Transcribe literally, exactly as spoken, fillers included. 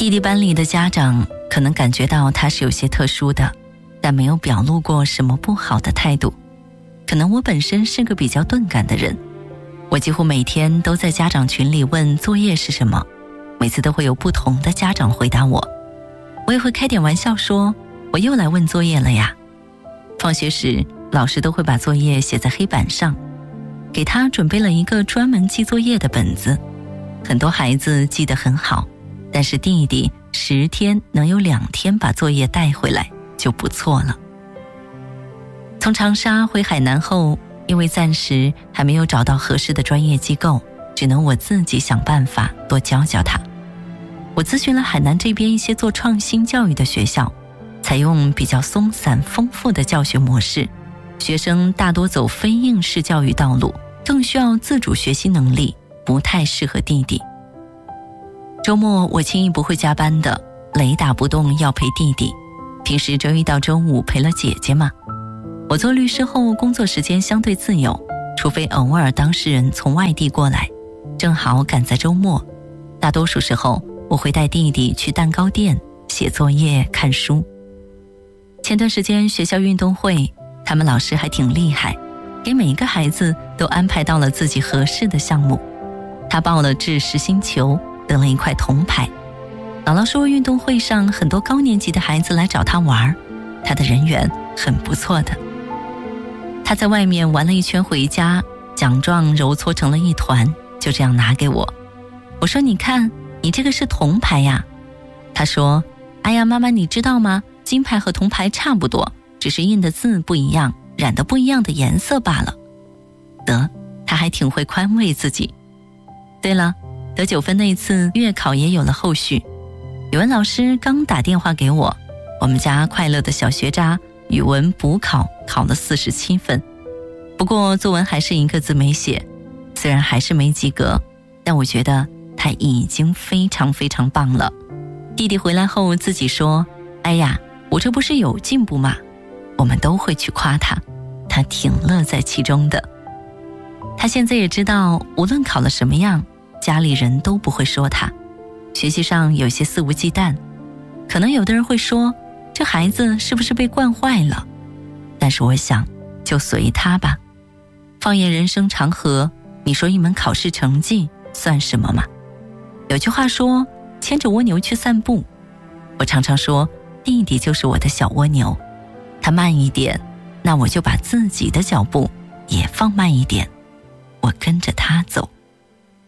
弟弟班里的家长可能感觉到他是有些特殊的，但没有表露过什么不好的态度。可能我本身是个比较钝感的人，我几乎每天都在家长群里问作业是什么，每次都会有不同的家长回答我。我也会开点玩笑说，我又来问作业了呀。放学时，老师都会把作业写在黑板上，给他准备了一个专门记作业的本子。很多孩子记得很好，但是弟弟十天能有两天把作业带回来就不错了。从长沙回海南后，因为暂时还没有找到合适的专业机构，只能我自己想办法多教教他。我咨询了海南这边一些做创新教育的学校，采用比较松散丰富的教学模式，学生大多走非应试教育道路，更需要自主学习能力，不太适合弟弟。周末我轻易不会加班的，雷打不动要陪弟弟。平时周一到周五陪了姐姐嘛。我做律师后工作时间相对自由，除非偶尔当事人从外地过来，正好赶在周末。大多数时候我会带弟弟去蛋糕店写作业看书。前段时间学校运动会，他们老师还挺厉害，给每一个孩子都安排到了自己合适的项目。他报了掷实心球，得了一块铜牌。姥姥说运动会上很多高年级的孩子来找他玩，他的人缘很不错的。他在外面玩了一圈回家，奖状揉搓成了一团，就这样拿给我。我说你看，你这个是铜牌呀。他说，哎呀妈妈，你知道吗？金牌和铜牌差不多，只是印的字不一样，染的不一样的颜色罢了。得，他还挺会宽慰自己。对了，得九分那一次月考也有了后续。语文老师刚打电话给我，我们家快乐的小学渣语文补考考了四十七分，不过作文还是一个字没写，虽然还是没及格，但我觉得他已经非常非常棒了。弟弟回来后自己说，哎呀，我这不是有进步吗？我们都会去夸他，他挺乐在其中的。他现在也知道，无论考了什么样，家里人都不会说他。学习上有些肆无忌惮，可能有的人会说，这孩子是不是被惯坏了？但是我想，就随他吧。放眼人生长河，你说一门考试成绩算什么吗？有句话说，牵着蜗牛去散步。我常常说，弟弟就是我的小蜗牛，他慢一点，那我就把自己的脚步也放慢一点，我跟着他走。